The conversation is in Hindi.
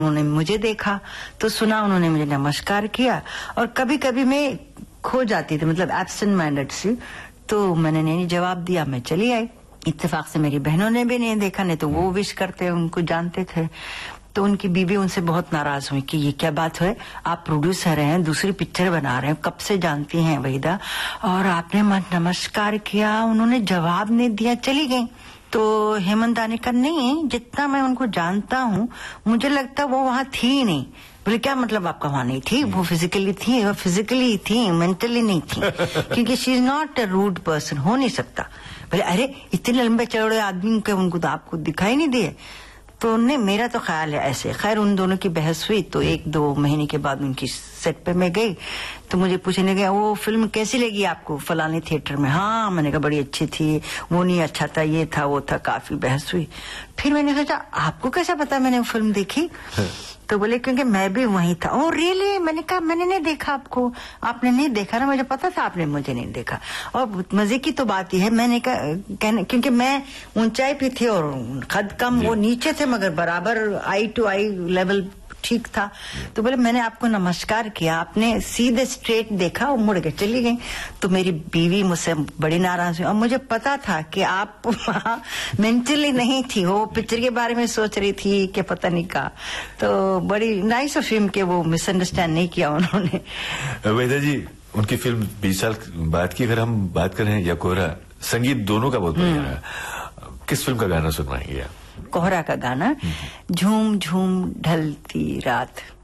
उन्होंने मुझे देखा तो सुना, उन्होंने मुझे नमस्कार किया। और कभी कभी मैं खो जाती थी, मतलब एब्सेंट माइंडेड सी, तो मैंने नहीं जवाब दिया, मैं चली आई। इत्तेफाक से मेरी बहनों ने भी नहीं देखा, नहीं तो वो विश करते, उनको जानते थे। तो उनकी बीवी उनसे बहुत नाराज हुई कि ये क्या बात है, आप प्रोड्यूसर हैं, दूसरी पिक्चर बना रहे हैं, कब से जानती हैं वहीदा, और आपने नमस्कार किया, उन्होंने जवाब नहीं दिया, चली गई। तो हेमंत आने का नहीं, जितना मैं उनको जानता हूँ मुझे लगता वो वहाँ थी ही नहीं। बोले क्या मतलब आपका वहाँ नहीं थी? वो फिजिकली थी, वो फिजिकली थी, मेंटली नहीं थी। क्योंकि she is not a rude person, हो नहीं सकता। बोले अरे इतने लंबे चौड़े आदमी के उनको तो आपको दिखाई नहीं दिए। तो नहीं, मेरा तो ख्याल है ऐसे। खैर उन दोनों की बहस हुई, तो 1-2 महीने के बाद उनकी सेट पे मैं गई, तो मुझे पूछने गया वो फिल्म कैसी लगी आपको फलाने थिएटर में। हाँ, मैंने कहा बड़ी अच्छी थी, वो नहीं अच्छा था, ये था वो था, काफी बहस हुई। फिर मैंने सोचा आपको कैसा पता मैंने वो फिल्म देखी? तो बोले क्योंकि मैं भी वहीं था। Oh really? मैंने कहा मैंने नहीं देखा आपको। आपने नहीं देखा ना, मुझे पता था आपने मुझे नहीं देखा। और मजे की तो बात यह है, मैंने कहा क्योंकि मैं ऊंचाई पे थी और कद कम, वो नीचे थे, मगर बराबर आई टू आई लेवल ठीक था। तो बोले मैंने आपको नमस्कार किया, आपने सीधे स्ट्रेट देखा और मुड़ के चली गई। तो मेरी बीवी मुझसे बड़ी नाराज हुई, और मुझे पता था कि आप वहाँ मेंटली नहीं थी, वो पिक्चर के बारे में सोच रही थी कि पता नहीं का। तो बड़ी नाइस ऑफ हिम कि वो मिसअंडरस्टैंड नहीं किया उन्होंने। वहीदा जी, उनकी फिल्म 20 साल बाद की अगर हम बात करें, या कोहरा, संगीत दोनों का बहुत बढ़िया रहा। किस फिल्म का गाना सुनवाएंगे आप? कोहरा का गाना, झूम झूम ढलती रात।